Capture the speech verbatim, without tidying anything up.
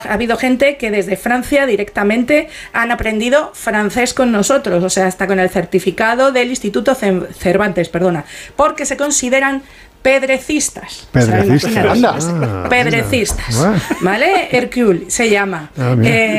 Ha habido gente que desde Francia directamente han aprendido francés con nosotros, o sea, hasta con el certificado del Instituto Cervantes, perdona, porque se consideran pedrecistas. Pedrecistas. O sea, ah, pedrecistas. Bueno. ¿Vale? Hercule se llama. Ah, eh,